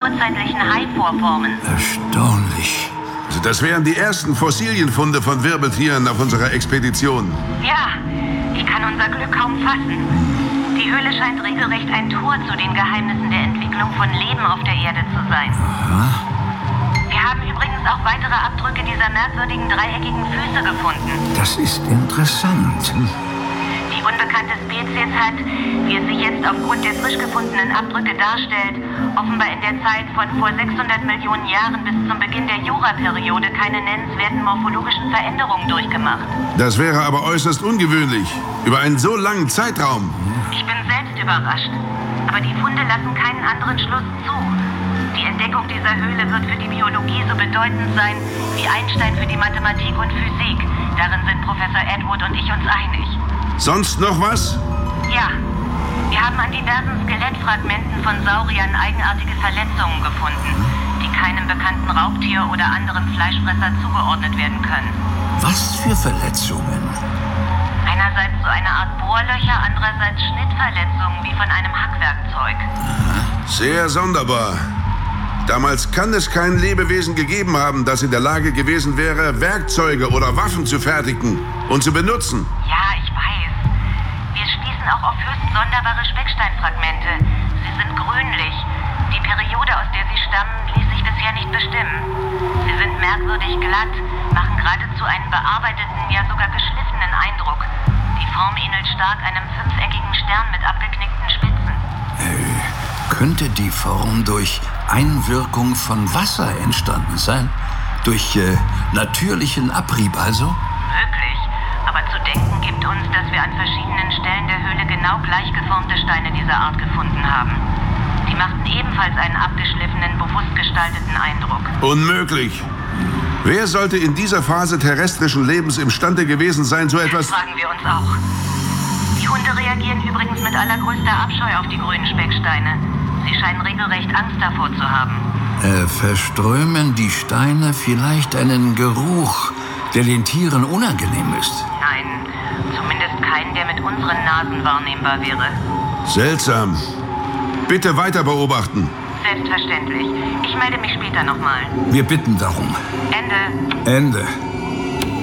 urzeitlichen Hai-Vorformen. Erstaunlich. Also das wären die ersten Fossilienfunde von Wirbeltieren auf unserer Expedition. Ja, ich kann unser Glück kaum fassen. Die Höhle scheint regelrecht ein Tor zu den Geheimnissen der Entwicklung von Leben auf der Erde zu sein. Aha. Wir haben übrigens auch weitere Abdrücke dieser merkwürdigen dreieckigen Füße gefunden. Das ist interessant. Die unbekannte Spezies hat, wie es sich jetzt aufgrund der frisch gefundenen Abdrücke darstellt, offenbar in der Zeit von vor 600 Millionen Jahren bis zum Beginn der Juraperiode keine nennenswerten morphologischen Veränderungen durchgemacht. Das wäre aber äußerst ungewöhnlich. Über einen so langen Zeitraum. Ich bin selbst überrascht. Aber die Funde lassen keinen anderen Schluss zu. Die Entdeckung dieser Höhle wird für die Biologie so bedeutend sein wie Einstein für die Mathematik und Physik. Darin sind Professor Edward und ich uns einig. Sonst noch was? Ja. Wir haben an diversen Skelettfragmenten von Sauriern eigenartige Verletzungen gefunden, die keinem bekannten Raubtier oder anderen Fleischfresser zugeordnet werden können. Was für Verletzungen? Einerseits so eine Art Bohrlöcher, andererseits Schnittverletzungen wie von einem Hackwerkzeug. Sehr sonderbar. Damals kann es kein Lebewesen gegeben haben, das in der Lage gewesen wäre, Werkzeuge oder Waffen zu fertigen und zu benutzen. Ja, ich weiß. Wir stießen auch auf höchst sonderbare Specksteinfragmente. Sie sind grünlich. Die Periode, aus der sie stammen, ließ sich bisher nicht bestimmen. Sie sind merkwürdig glatt, machen geradezu einen bearbeiteten, ja sogar geschliffenen Eindruck. Die Form ähnelt stark einem fünfeckigen Stern mit abgeknickten Spitzen. Könnte die Form durch Einwirkung von Wasser entstanden sein? Durch natürlichen Abrieb also? Möglich. Aber zu denken gibt uns, dass wir an verschiedenen Stellen der Höhle genau gleich geformte Steine dieser Art gefunden haben. Die machten ebenfalls einen abgeschliffenen, bewusst gestalteten Eindruck. Unmöglich. Wer sollte in dieser Phase terrestrischen Lebens imstande gewesen sein, so etwas... Das fragen wir uns auch. Die Hunde reagieren übrigens mit allergrößter Abscheu auf die grünen Specksteine. Sie scheinen regelrecht Angst davor zu haben. Verströmen die Steine vielleicht einen Geruch, der den Tieren unangenehm ist? Nein, zumindest keinen, der mit unseren Nasen wahrnehmbar wäre. Seltsam. Bitte weiter beobachten. Selbstverständlich. Ich melde mich später nochmal. Wir bitten darum. Ende. Ende.